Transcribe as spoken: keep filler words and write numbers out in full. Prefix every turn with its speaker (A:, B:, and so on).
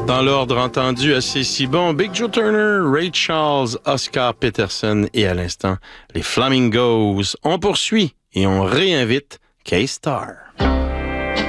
A: Dans l'ordre entendu assez si bon, Big Joe Turner, Ray Charles, Oscar Peterson et à l'instant, les Flamingos. On poursuit et on réinvite K-Star.